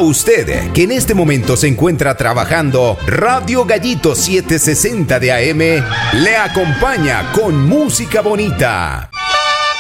usted, que en este momento se encuentra trabajando, Radio Gallito 760 de AM le acompaña con música bonita.